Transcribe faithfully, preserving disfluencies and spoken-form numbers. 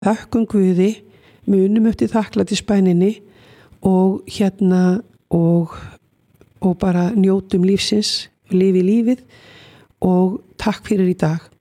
þökkum Guði, munum eftir þakklætisbæninni og hérna og, og bara njótum lífsins, lifi lífið og takk fyrir í dag.